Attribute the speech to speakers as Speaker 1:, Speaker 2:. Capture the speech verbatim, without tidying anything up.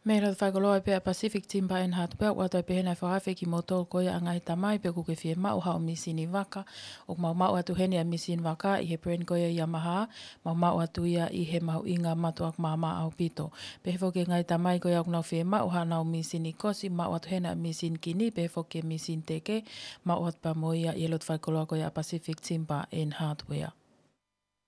Speaker 1: Me lo fai koloa pe Pacific Timber and Hardware wa toi pe hena whahawhi ki motor koia anga i tamai pe kuke fie mau hao misini waka o mau mau atu hene a misini waka i he brand koia Yamaha mau mau atu ia i he mau inga matuak mama au pito. Pe he foke ngai tamai koia au nau fie mau ha nau misini kosi mau atu hena a misini kini pe he foke misini teke mau atu pa moia i lo fai koloa koia Pacific Timber and Hardware.